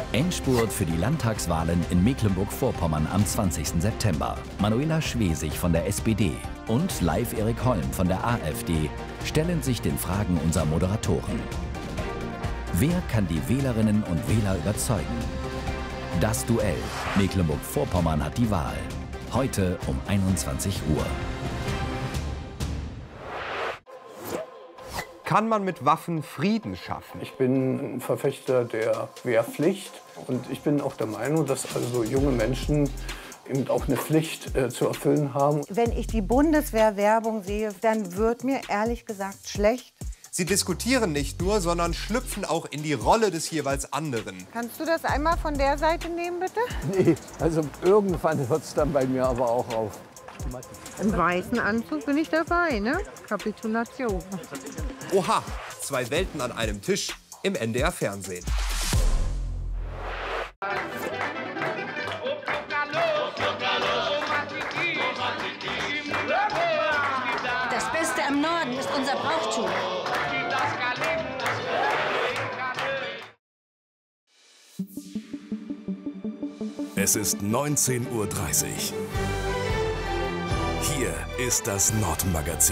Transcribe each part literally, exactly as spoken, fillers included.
Endspurt für die Landtagswahlen in Mecklenburg-Vorpommern am zwanzigsten September. Manuela Schwesig von der S P D und Live Erik Holm von der A f D stellen sich den Fragen unserer Moderatoren. Wer kann die Wählerinnen und Wähler überzeugen? Das Duell. Mecklenburg-Vorpommern hat die Wahl. Heute um einundzwanzig Uhr. Kann man mit Waffen Frieden schaffen? Ich bin ein Verfechter der Wehrpflicht und ich bin auch der Meinung, dass also junge Menschen eben auch eine Pflicht äh, zu erfüllen haben. Wenn ich die Bundeswehrwerbung sehe, dann wird mir ehrlich gesagt schlecht. Sie diskutieren nicht nur, sondern schlüpfen auch in die Rolle des jeweils anderen. Kannst du das einmal von der Seite nehmen, bitte? Nee, also irgendwann hört es dann bei mir aber auch auf. Im weißen Anzug bin ich dabei, ne? Kapitulation. Oha, zwei Welten an einem Tisch im N D R-Fernsehen. Das Beste am Norden ist unser Brauchtum. Es ist neunzehn Uhr dreißig. Hier ist das Nordmagazin.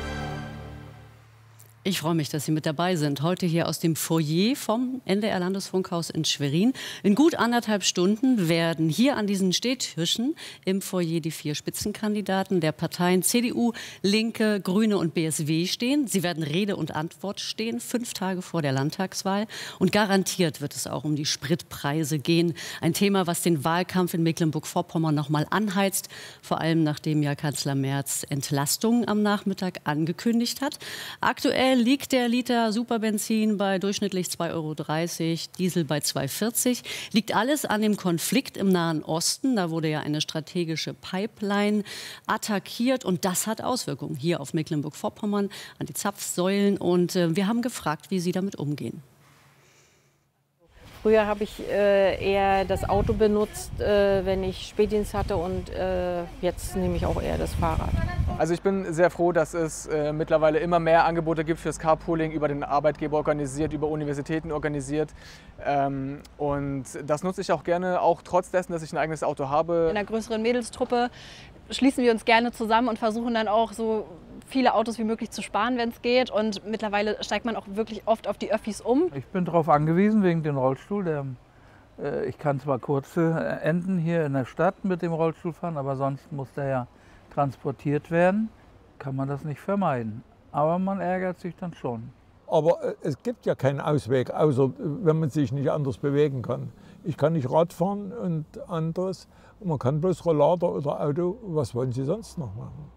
Ich freue mich, dass Sie mit dabei sind. Heute hier aus dem Foyer vom N D R-Landesfunkhaus in Schwerin. In gut anderthalb Stunden werden hier an diesen Stehtischen im Foyer die vier Spitzenkandidaten der Parteien C D U, Linke, Grüne und B S W stehen. Sie werden Rede und Antwort stehen, fünf Tage vor der Landtagswahl. Und garantiert wird es auch um die Spritpreise gehen. Ein Thema, was den Wahlkampf in Mecklenburg-Vorpommern noch mal anheizt. Vor allem, nachdem ja Kanzler Merz Entlastungen am Nachmittag angekündigt hat. Aktuell liegt der Liter Superbenzin bei durchschnittlich zwei Euro dreißig, Diesel bei zwei Euro vierzig. Liegt alles an dem Konflikt im Nahen Osten. Da wurde ja eine strategische Pipeline attackiert. Und das hat Auswirkungen hier auf Mecklenburg-Vorpommern, an die Zapfsäulen. Und äh, wir haben gefragt, wie Sie damit umgehen. Früher habe ich äh, eher das Auto benutzt, äh, wenn ich Spätdienst hatte, und äh, jetzt nehme ich auch eher das Fahrrad. Also ich bin sehr froh, dass es äh, mittlerweile immer mehr Angebote gibt fürs Carpooling, über den Arbeitgeber organisiert, über Universitäten organisiert. Ähm, und das nutze ich auch gerne, auch trotz dessen, dass ich ein eigenes Auto habe. In einer größeren Mädelstruppe schließen wir uns gerne zusammen und versuchen dann auch so viele Autos wie möglich zu sparen, wenn es geht. Und mittlerweile steigt man auch wirklich oft auf die Öffis um. Ich bin darauf angewiesen wegen dem Rollstuhl. Der, äh, ich kann zwar kurze Enden hier in der Stadt mit dem Rollstuhl fahren, aber sonst muss der ja transportiert werden. Kann man das nicht vermeiden. Aber man ärgert sich dann schon. Aber äh, es gibt ja keinen Ausweg, außer wenn man sich nicht anders bewegen kann. Ich kann nicht Rad fahren und anderes. Man kann bloß Rollator oder Auto. Was wollen Sie sonst noch machen?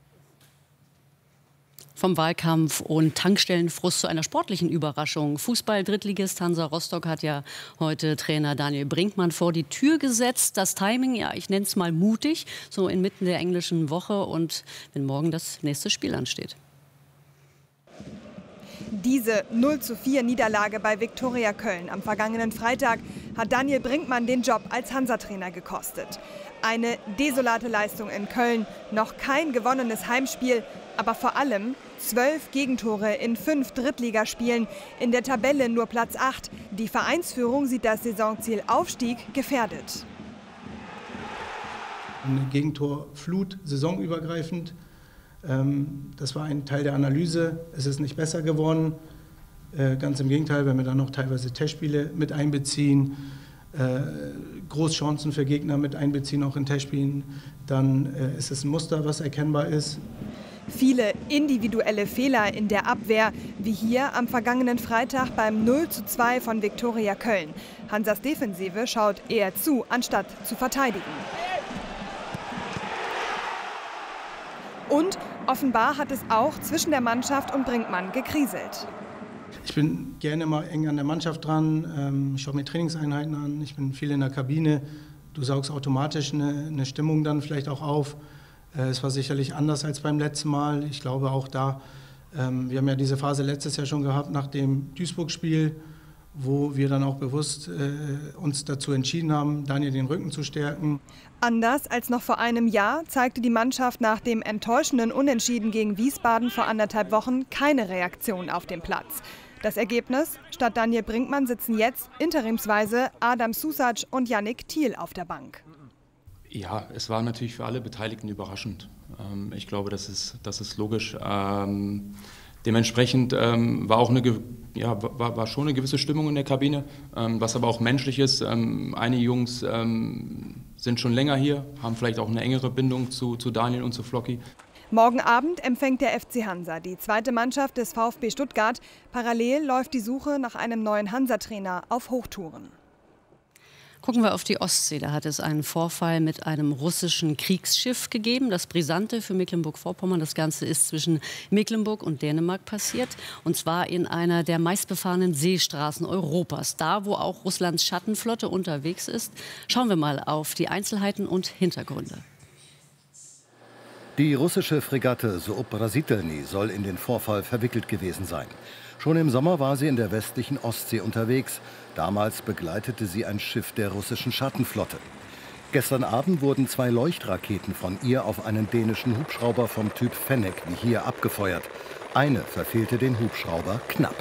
Vom Wahlkampf und Tankstellenfrust zu einer sportlichen Überraschung. Fußball-Drittligist Hansa Rostock hat ja heute Trainer Daniel Brinkmann vor die Tür gesetzt. Das Timing, ja, ich nenne es mal mutig, so inmitten der englischen Woche und wenn morgen das nächste Spiel ansteht. Diese null zu vier Niederlage bei Viktoria Köln am vergangenen Freitag hat Daniel Brinkmann den Job als Hansa-Trainer gekostet. Eine desolate Leistung in Köln, noch kein gewonnenes Heimspiel, aber vor allem zwölf Gegentore in fünf Drittligaspielen, in der Tabelle nur Platz acht. Die Vereinsführung sieht das Saisonziel Aufstieg gefährdet. Eine Gegentorflut, saisonübergreifend. Das war ein Teil der Analyse. Es ist nicht besser geworden. Ganz im Gegenteil, wenn wir dann noch teilweise Testspiele mit einbeziehen, Großchancen für Gegner mit einbeziehen, auch in Testspielen, dann ist es ein Muster, was erkennbar ist. Viele individuelle Fehler in der Abwehr, wie hier am vergangenen Freitag beim null zu zwei von Viktoria Köln. Hansas Defensive schaut eher zu, anstatt zu verteidigen. Und offenbar hat es auch zwischen der Mannschaft und Brinkmann gekriselt. Ich bin gerne mal eng an der Mannschaft dran. Ich schaue mir Trainingseinheiten an. Ich bin viel in der Kabine. Du saugst automatisch eine, eine Stimmung dann vielleicht auch auf. Es war sicherlich anders als beim letzten Mal. Ich glaube auch da, wir haben ja diese Phase letztes Jahr schon gehabt nach dem Duisburg-Spiel, wo wir dann auch bewusst äh, uns dazu entschieden haben, Daniel den Rücken zu stärken. Anders als noch vor einem Jahr zeigte die Mannschaft nach dem enttäuschenden Unentschieden gegen Wiesbaden vor anderthalb Wochen keine Reaktion auf dem Platz. Das Ergebnis? Statt Daniel Brinkmann sitzen jetzt interimsweise Adam Susac und Yannick Thiel auf der Bank. Ja, es war natürlich für alle Beteiligten überraschend. Ähm, ich glaube, das ist, das ist logisch. Ähm, dementsprechend ähm, war, auch eine, ja, war, war schon eine gewisse Stimmung in der Kabine, ähm, was aber auch menschlich ist. Ähm, einige Jungs ähm, sind schon länger hier, haben vielleicht auch eine engere Bindung zu, zu Daniel und zu Flocky. Morgen Abend empfängt der F C Hansa die zweite Mannschaft des VfB Stuttgart. Parallel läuft die Suche nach einem neuen Hansa-Trainer auf Hochtouren. Gucken wir auf die Ostsee. Da hat es einen Vorfall mit einem russischen Kriegsschiff gegeben. Das Brisante für Mecklenburg-Vorpommern. Das Ganze ist zwischen Mecklenburg und Dänemark passiert. Und zwar in einer der meistbefahrenen Seestraßen Europas. Da, wo auch Russlands Schattenflotte unterwegs ist. Schauen wir mal auf die Einzelheiten und Hintergründe. Die russische Fregatte Suobrasitelny soll in den Vorfall verwickelt gewesen sein. Schon im Sommer war sie in der westlichen Ostsee unterwegs. Damals begleitete sie ein Schiff der russischen Schattenflotte. Gestern Abend wurden zwei Leuchtraketen von ihr auf einen dänischen Hubschrauber vom Typ Fennec wie hier abgefeuert. Eine verfehlte den Hubschrauber knapp.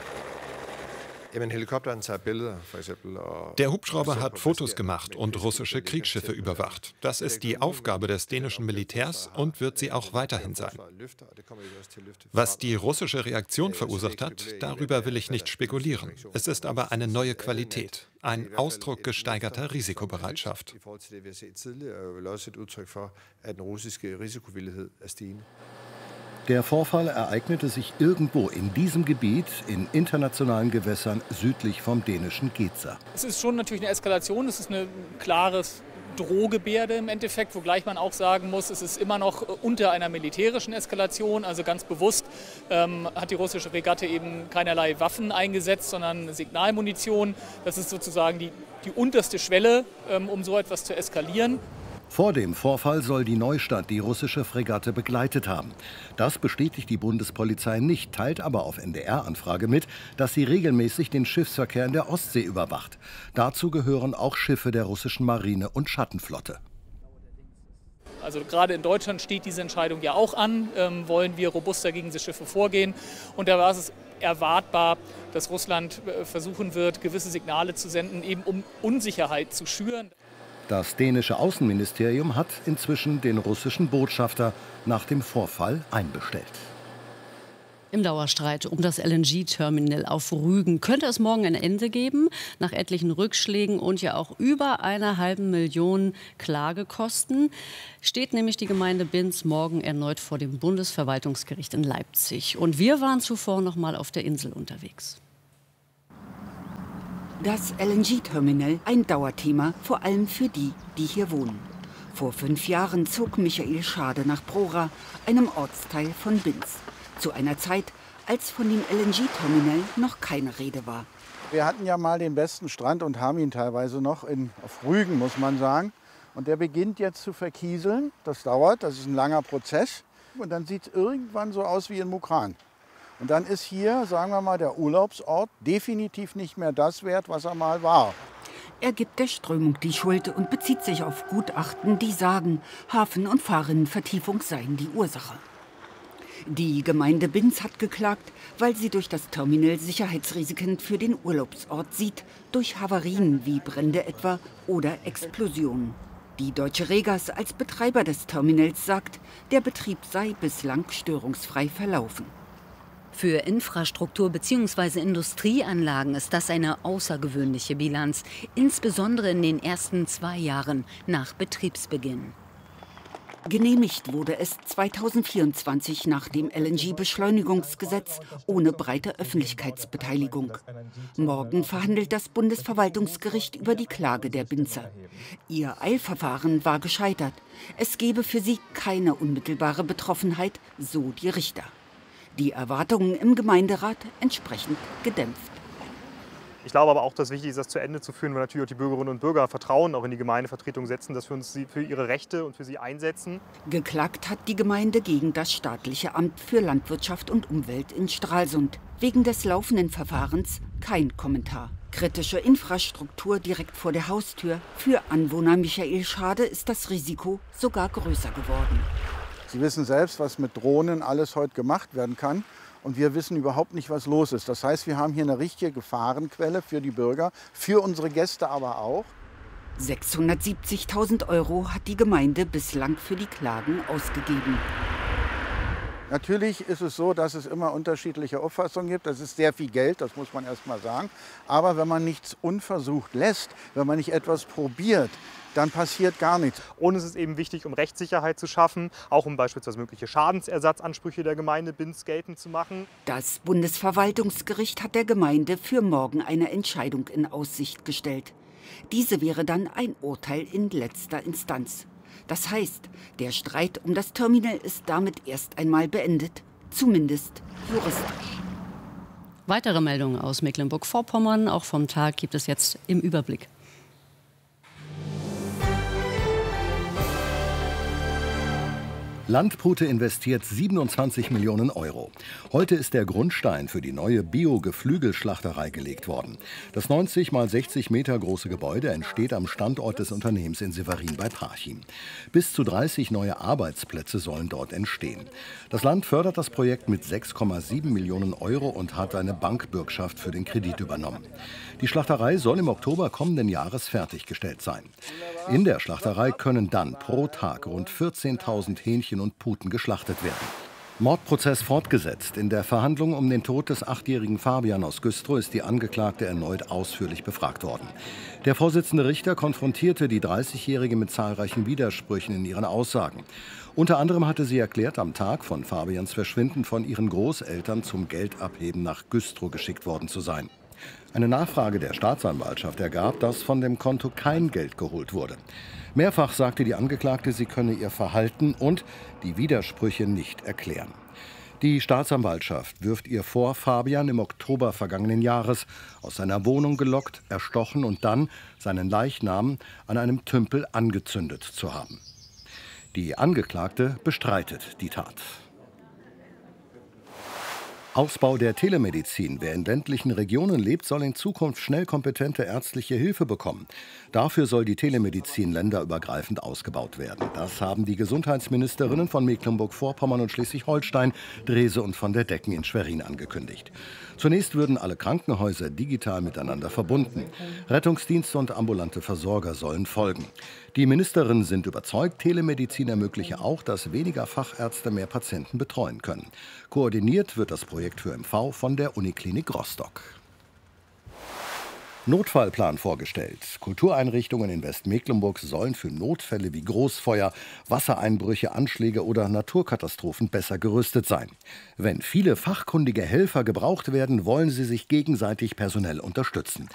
Der Hubschrauber hat Fotos gemacht und russische Kriegsschiffe überwacht. Das ist die Aufgabe des dänischen Militärs und wird sie auch weiterhin sein. Was die russische Reaktion verursacht hat, darüber will ich nicht spekulieren. Es ist aber eine neue Qualität, ein Ausdruck gesteigerter Risikobereitschaft. Der Vorfall ereignete sich irgendwo in diesem Gebiet, in internationalen Gewässern südlich vom dänischen Gedser. Es ist schon natürlich eine Eskalation, es ist eine klare Drohgebärde im Endeffekt, wogleich man auch sagen muss, es ist immer noch unter einer militärischen Eskalation. Also ganz bewusst ähm, hat die russische Fregatte eben keinerlei Waffen eingesetzt, sondern Signalmunition. Das ist sozusagen die, die unterste Schwelle, ähm, um so etwas zu eskalieren. Vor dem Vorfall soll die Neustadt die russische Fregatte begleitet haben. Das bestätigt die Bundespolizei nicht, teilt aber auf N D R-Anfrage mit, dass sie regelmäßig den Schiffsverkehr in der Ostsee überwacht. Dazu gehören auch Schiffe der russischen Marine und Schattenflotte. Also gerade in Deutschland steht diese Entscheidung ja auch an. Ähm, wollen wir robuster gegen diese Schiffe vorgehen? Und da war es erwartbar, dass Russland äh, versuchen wird, gewisse Signale zu senden, eben um Unsicherheit zu schüren. Das dänische Außenministerium hat inzwischen den russischen Botschafter nach dem Vorfall einbestellt. Im Dauerstreit um das L N G-Terminal auf Rügen könnte es morgen ein Ende geben. Nach etlichen Rückschlägen und ja auch über einer halben Million Klagekosten steht nämlich die Gemeinde Binz morgen erneut vor dem Bundesverwaltungsgericht in Leipzig. Und wir waren zuvor noch mal auf der Insel unterwegs. Das L N G-Terminal, ein Dauerthema, vor allem für die, die hier wohnen. Vor fünf Jahren zog Michael Schade nach Prora, einem Ortsteil von Binz. Zu einer Zeit, als von dem L N G-Terminal noch keine Rede war. Wir hatten ja mal den besten Strand und haben ihn teilweise noch in, auf Rügen, muss man sagen. Und der beginnt jetzt zu verkieseln. Das dauert, das ist ein langer Prozess. Und dann sieht es irgendwann so aus wie in Mukran. Und dann ist hier, sagen wir mal, der Urlaubsort definitiv nicht mehr das wert, was er mal war. Er gibt der Strömung die Schuld und bezieht sich auf Gutachten, die sagen, Hafen- und Fahrrinnenvertiefung seien die Ursache. Die Gemeinde Binz hat geklagt, weil sie durch das Terminal Sicherheitsrisiken für den Urlaubsort sieht, durch Havarien wie Brände etwa oder Explosionen. Die Deutsche Regas als Betreiber des Terminals sagt, der Betrieb sei bislang störungsfrei verlaufen. Für Infrastruktur- bzw. Industrieanlagen ist das eine außergewöhnliche Bilanz, insbesondere in den ersten zwei Jahren nach Betriebsbeginn. Genehmigt wurde es zweitausendvierundzwanzig nach dem L N G-Beschleunigungsgesetz ohne breite Öffentlichkeitsbeteiligung. Morgen verhandelt das Bundesverwaltungsgericht über die Klage der Binzer. Ihr Eilverfahren war gescheitert. Es gebe für sie keine unmittelbare Betroffenheit, so die Richter. Die Erwartungen im Gemeinderat entsprechend gedämpft. Ich glaube aber auch, dass es wichtig ist, das zu Ende zu führen, weil natürlich auch die Bürgerinnen und Bürger Vertrauen auch in die Gemeindevertretung setzen, dass wir uns für ihre Rechte und für sie einsetzen. Geklagt hat die Gemeinde gegen das staatliche Amt für Landwirtschaft und Umwelt in Stralsund. Wegen des laufenden Verfahrens kein Kommentar. Kritische Infrastruktur direkt vor der Haustür. Für Anwohner Michael Schade ist das Risiko sogar größer geworden. Sie wissen selbst, was mit Drohnen alles heute gemacht werden kann. und wir wissen überhaupt nicht, was los ist. Das heißt, wir haben hier eine richtige Gefahrenquelle für die Bürger, für unsere Gäste aber auch. sechshundertsiebzigtausend Euro hat die Gemeinde bislang für die Klagen ausgegeben. Natürlich ist es so, dass es immer unterschiedliche Auffassungen gibt. Das ist sehr viel Geld, das muss man erst mal sagen. Aber wenn man nichts unversucht lässt, wenn man nicht etwas probiert, dann passiert gar nichts. Und es ist eben wichtig, um Rechtssicherheit zu schaffen, auch um beispielsweise mögliche Schadensersatzansprüche der Gemeinde Binz geltend zu machen. Das Bundesverwaltungsgericht hat der Gemeinde für morgen eine Entscheidung in Aussicht gestellt. Diese wäre dann ein Urteil in letzter Instanz. Das heißt, der Streit um das Terminal ist damit erst einmal beendet, zumindest juristisch. Weitere Meldungen aus Mecklenburg-Vorpommern, auch vom Tag, gibt es jetzt im Überblick. Landpute investiert siebenundzwanzig Millionen Euro. Heute ist der Grundstein für die neue Bio-Geflügelschlachterei gelegt worden. Das neunzig mal sechzig Meter große Gebäude entsteht am Standort des Unternehmens in Severin bei Parchim. Bis zu dreißig neue Arbeitsplätze sollen dort entstehen. Das Land fördert das Projekt mit sechs Komma sieben Millionen Euro und hat eine Bankbürgschaft für den Kredit übernommen. Die Schlachterei soll im Oktober kommenden Jahres fertiggestellt sein. In der Schlachterei können dann pro Tag rund vierzehntausend Hähnchen und Puten geschlachtet werden. Mordprozess fortgesetzt. In der Verhandlung um den Tod des achtjährigen Fabian aus Güstrow ist die Angeklagte erneut ausführlich befragt worden. Der Vorsitzende Richter konfrontierte die dreißigjährige mit zahlreichen Widersprüchen in ihren Aussagen. Unter anderem hatte sie erklärt, am Tag von Fabians Verschwinden von ihren Großeltern zum Geldabheben nach Güstrow geschickt worden zu sein. Eine Nachfrage der Staatsanwaltschaft ergab, dass von dem Konto kein Geld geholt wurde. Mehrfach sagte die Angeklagte, sie könne ihr Verhalten und die Widersprüche nicht erklären. Die Staatsanwaltschaft wirft ihr vor, Fabian im Oktober vergangenen Jahres aus seiner Wohnung gelockt, erstochen und dann seinen Leichnam an einem Tümpel angezündet zu haben. Die Angeklagte bestreitet die Tat. Ausbau der Telemedizin. Wer in ländlichen Regionen lebt, soll in Zukunft schnell kompetente ärztliche Hilfe bekommen. Dafür soll die Telemedizin länderübergreifend ausgebaut werden. Das haben die Gesundheitsministerinnen von Mecklenburg-Vorpommern und Schleswig-Holstein, Drese und von der Decken in Schwerin angekündigt. Zunächst würden alle Krankenhäuser digital miteinander verbunden. Rettungsdienste und ambulante Versorger sollen folgen. Die Ministerinnen sind überzeugt, Telemedizin ermögliche auch, dass weniger Fachärzte mehr Patienten betreuen können. Koordiniert wird das Projekt für M V von der Uniklinik Rostock. Notfallplan vorgestellt. Kultureinrichtungen in Westmecklenburg sollen für Notfälle wie Großfeuer, Wassereinbrüche, Anschläge oder Naturkatastrophen besser gerüstet sein. Wenn viele fachkundige Helfer gebraucht werden, wollen sie sich gegenseitig personell unterstützen.